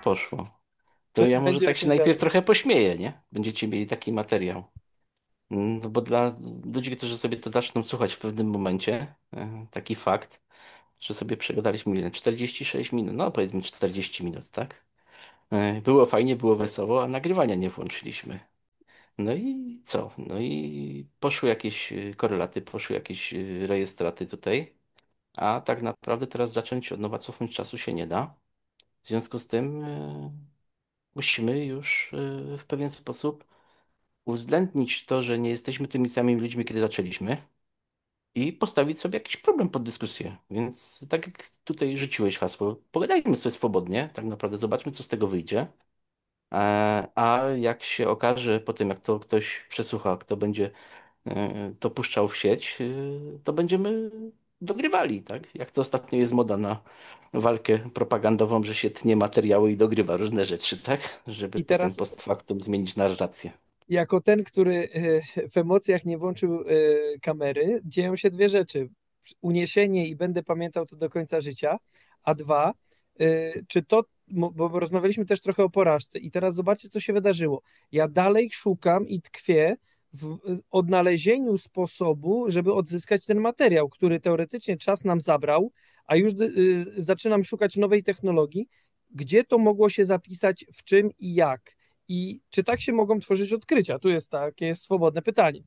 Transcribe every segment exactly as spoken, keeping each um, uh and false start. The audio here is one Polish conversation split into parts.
poszło. To To ja nie może będzie o tak się tym najpierw gadał. trochę pośmieję, nie? Będziecie mieli taki materiał. Mm, No bo dla ludzi, którzy sobie to zaczną słuchać w pewnym momencie, e, taki fakt, że sobie przegadaliśmy ile? czterdzieści sześć minut, no powiedzmy czterdzieści minut, tak? E, Było fajnie, było wesoło, a nagrywania nie włączyliśmy. No i co? No i poszły jakieś e, korelaty, poszły jakieś e, rejestraty tutaj, a tak naprawdę teraz zacząć od nowa cofnąć czasu się nie da. W związku z tym e, musimy już e, w pewien sposób uwzględnić to, że nie jesteśmy tymi samymi ludźmi, kiedy zaczęliśmy i postawić sobie jakiś problem pod dyskusję. Więc tak jak tutaj rzuciłeś hasło, pogadajmy sobie swobodnie, tak naprawdę zobaczmy, co z tego wyjdzie. E, A jak się okaże po tym, jak to ktoś przesłucha, kto będzie e, to puszczał w sieć, e, to będziemy dogrywali, tak? Jak to ostatnio jest moda na walkę propagandową, że się tnie materiały i dogrywa różne rzeczy, tak? Żeby I potem teraz post factum zmienić narrację. jako ten, który e, w emocjach nie włączył e, kamery, dzieją się dwie rzeczy. Uniesienie i będę pamiętał to do końca życia, a dwa, e, czy to, mo- bo rozmawialiśmy też trochę o porażce i teraz zobaczcie, co się wydarzyło. Ja dalej szukam i tkwię w odnalezieniu sposobu, żeby odzyskać ten materiał, który teoretycznie czas nam zabrał, a już y, zaczynam szukać nowej technologii, gdzie to mogło się zapisać, w czym i jak. I czy tak się mogą tworzyć odkrycia? Tu jest takie swobodne pytanie.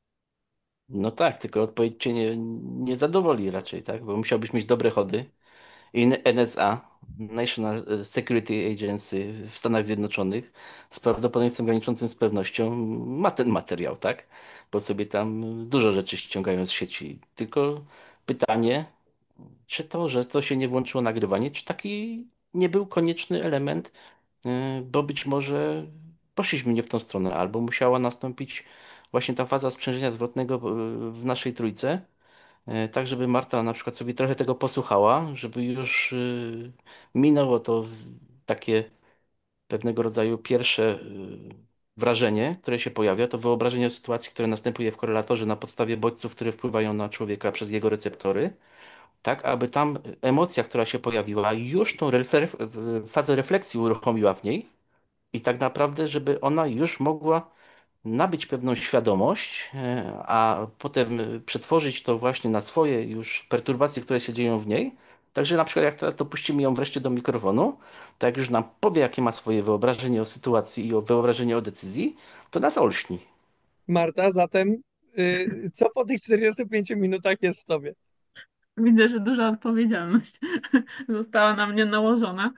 No tak, tylko odpowiedź cię nie, nie zadowoli raczej, tak? Bo musiałbyś mieć dobre chody. I N S A, National Security Agency w Stanach Zjednoczonych, z prawdopodobieństwem graniczącym z pewnością ma ten materiał, tak? Bo sobie tam dużo rzeczy ściągają z sieci. Tylko pytanie, czy to, że to się nie włączyło nagrywanie, czy taki nie był konieczny element, y, bo być może poszliśmy nie w tą stronę, albo musiała nastąpić właśnie ta faza sprzężenia zwrotnego y, w naszej trójce, y, tak żeby Marta na przykład sobie trochę tego posłuchała, żeby już y, minęło to takie pewnego rodzaju pierwsze y, wrażenie, które się pojawia, to wyobrażenie o sytuacji, które następuje w korelatorze na podstawie bodźców, które wpływają na człowieka przez jego receptory, tak, aby tam emocja, która się pojawiła, już tą refle- fazę refleksji uruchomiła w niej i tak naprawdę, żeby ona już mogła nabyć pewną świadomość, e, a potem e, przetworzyć to właśnie na swoje już perturbacje, które się dzieją w niej. Także na przykład jak teraz dopuścimy ją wreszcie do mikrofonu, to jak już nam powie, jakie ma swoje wyobrażenie o sytuacji i o wyobrażenie o decyzji, to nas olśni. Marta, zatem y, co po tych czterdziestu pięciu minutach jest w tobie? Widzę, że duża odpowiedzialność została na mnie nałożona.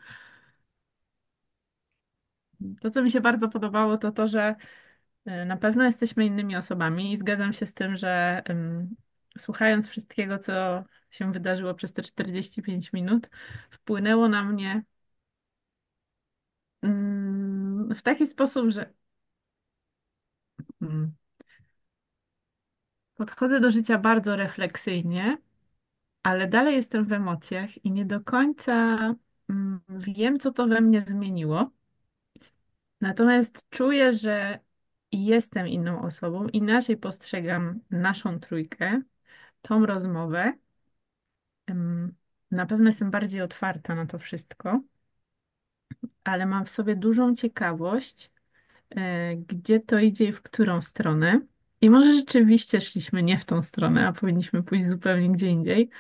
To, co mi się bardzo podobało, to to, że y, na pewno jesteśmy innymi osobami i zgadzam się z tym, że ym, słuchając wszystkiego, co się wydarzyło przez te czterdzieści pięć minut, wpłynęło na mnie ym, w taki sposób, że ym, podchodzę do życia bardzo refleksyjnie, ale dalej jestem w emocjach i nie do końca ym, wiem, co to we mnie zmieniło. Natomiast czuję, że jestem inną osobą, inaczej postrzegam naszą trójkę, tą rozmowę. Em, Na pewno jestem bardziej otwarta na to wszystko, ale mam w sobie dużą ciekawość, e, gdzie to idzie i w którą stronę. I może rzeczywiście szliśmy nie w tą stronę, a powinniśmy pójść zupełnie gdzie indziej.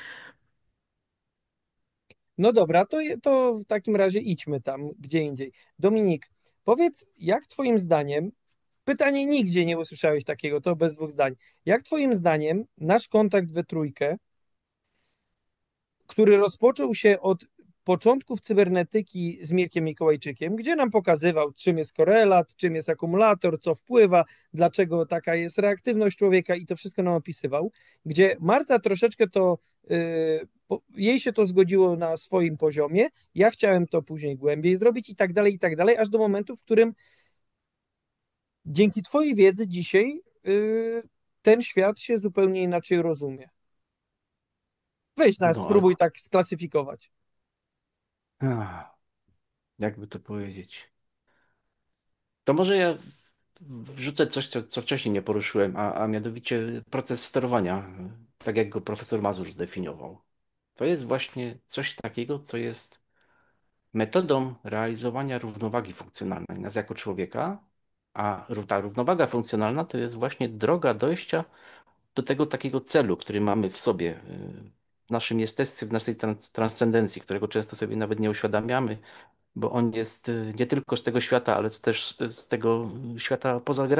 No dobra, to, je- to w takim razie idźmy tam, gdzie indziej. Dominik, powiedz, jak twoim zdaniem, pytanie nigdzie nie usłyszałeś takiego, to bez dwóch zdań. Jak twoim zdaniem nasz kontakt we trójkę, który rozpoczął się od początków cybernetyki z Mirkiem Mikołajczykiem, gdzie nam pokazywał, czym jest korelat, czym jest akumulator, co wpływa, dlaczego taka jest reaktywność człowieka i to wszystko nam opisywał, gdzie Marta troszeczkę to, yy, po, jej się to zgodziło na swoim poziomie, ja chciałem to później głębiej zrobić i tak dalej, i tak dalej, aż do momentu, w którym dzięki twojej wiedzy dzisiaj yy, ten świat się zupełnie inaczej rozumie. Weź nas, No ale spróbuj tak sklasyfikować. ach, jakby to powiedzieć. To może ja w- wrzucę coś, co, co wcześniej nie poruszyłem, a, a mianowicie proces sterowania, tak jak go profesor Mazur zdefiniował. To jest właśnie coś takiego, co jest metodą realizowania równowagi funkcjonalnej nas jako człowieka, a ró- ta równowaga funkcjonalna to jest właśnie droga dojścia do tego takiego celu, który mamy w sobie, y, w naszym jestestwie, w naszej trans transcendencji, którego często sobie nawet nie uświadamiamy, bo on jest y, nie tylko z tego świata, ale też z tego świata poza